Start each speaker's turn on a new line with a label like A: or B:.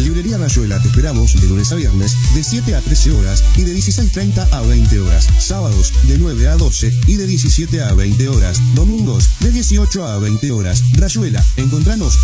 A: Librería Rayuela, te esperamos de lunes a viernes de 7 a 13 horas y de 16:30 a 20 horas. Sábados de 9 a 12 y de 17 a 20 horas. Domingos de 18 a 20 horas. Rayuela, encontranos